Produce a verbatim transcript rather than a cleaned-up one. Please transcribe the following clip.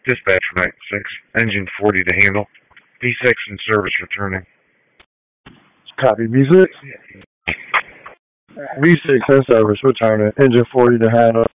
Dispatch for night six. Engine forty to handle. V six in service returning. Copy, V six. V six in service returning. Engine forty to handle.